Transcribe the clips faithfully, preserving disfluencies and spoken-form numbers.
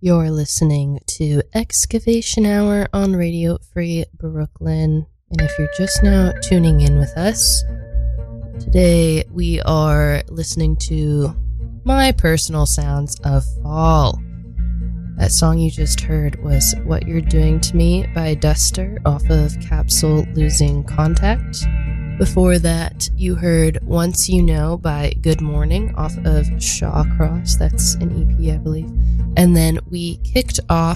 You're listening to Excavation Hour on Radio Free Brooklyn. And if you're just now tuning in with us, today we are listening to my personal sounds of fall. That song you just heard was What You're Doing to Me by Duster off of Capsule Losing Contact. Before that, you heard Once You Know by Good Morning off of Shawcross. That's an E P, I believe. And then we kicked off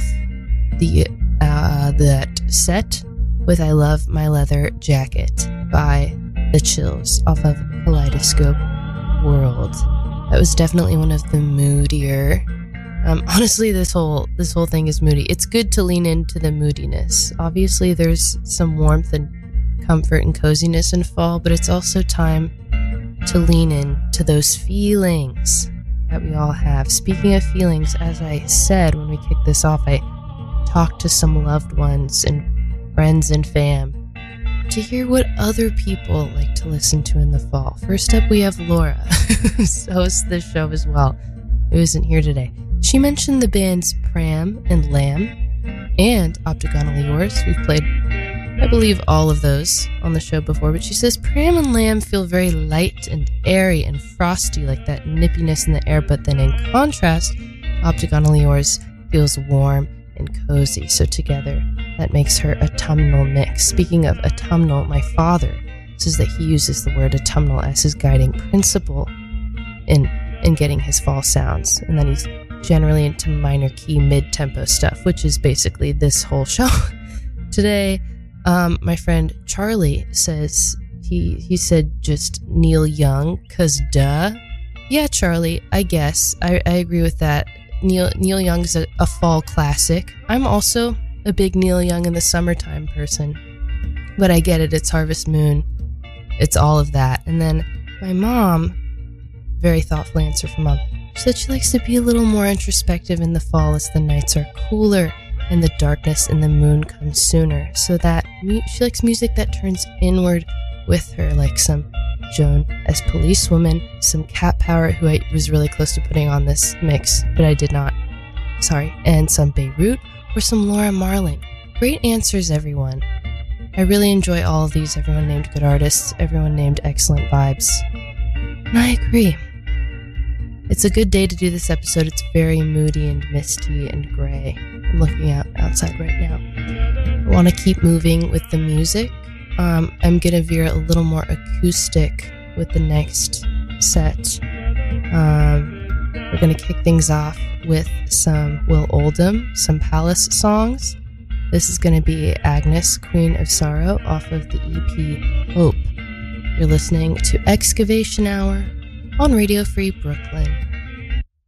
the uh, that set with I Love My Leather Jacket by The Chills off of Kaleidoscope World. That was definitely one of the moodier. Um, honestly, this whole this whole thing is moody. It's good to lean into the moodiness. Obviously, there's some warmth and comfort and coziness in fall, but it's also time to lean in to those feelings that we all have. Speaking of feelings, as I said when we kicked this off, I talked to some loved ones and friends and fam to hear what other people like to listen to in the fall. First up, we have Laura, who hosts this show as well, who isn't here today. She mentioned the bands Pram and Lamb and Optigonally Yours. We've played, I believe, all of those on the show before, but she says Pram and Lamb feel very light and airy and frosty, like that nippiness in the air, but then in contrast, Optigonally Yours feels warm and cozy. So together, that makes her autumnal mix. Speaking of autumnal, my father says that he uses the word autumnal as his guiding principle in, in getting his fall sounds, and then he's generally into minor key mid-tempo stuff, which is basically this whole show. Today, Um, my friend Charlie says, he, he said just Neil Young, cause duh. Yeah, Charlie, I guess. I, I agree with that. Neil Neil Young's a, a fall classic. I'm also a big Neil Young in the summertime person. But I get it, it's Harvest Moon. It's all of that. And then my mom, very thoughtful answer from mom, she said she likes to be a little more introspective in the fall as the nights are cooler and the darkness and the moon comes sooner. So that mu- she likes music that turns inward with her, like some Joan as Policewoman, some Cat Power, who I was really close to putting on this mix, but I did not. Sorry. And some Beirut or some Laura Marling. Great answers, everyone. I really enjoy all of these. Everyone named good artists. Everyone named excellent vibes. And I agree. It's a good day to do this episode. It's very moody and misty and gray. I'm looking out outside right now. I want to keep moving with the music. Um, I'm going to veer a little more acoustic with the next set. Um, we're going to kick things off with some Will Oldham, some Palace songs. This is going to be Agnes, Queen of Sorrow, off of the E P Hope. You're listening to Excavation Hour on Radio Free Brooklyn.